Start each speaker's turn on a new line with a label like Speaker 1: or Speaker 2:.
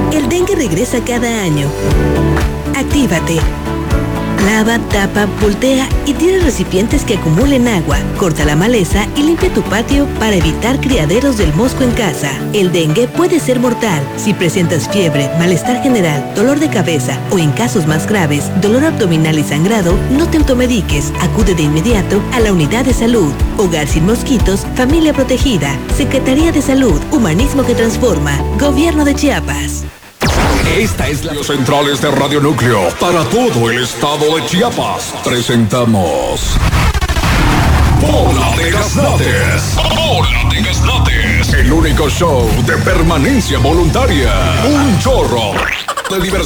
Speaker 1: El dengue regresa cada año. Actívate. Lava, tapa, voltea y tira recipientes que acumulen agua. Corta la maleza y limpia tu patio para evitar criaderos del mosco en casa. El dengue puede ser mortal. Si presentas fiebre, malestar general, dolor de cabeza o en casos más graves, dolor abdominal y sangrado, no te automediques. Acude de inmediato a la unidad de salud. Hogar sin mosquitos, familia protegida. Secretaría de Salud, Humanismo que transforma. Gobierno de Chiapas.
Speaker 2: Esta es la Centrales de Radio Núcleo para todo el estado de Chiapas. Presentamos Bola de Gaznates. Bola de Gaznates. El único show de permanencia voluntaria. Un chorro de diversión.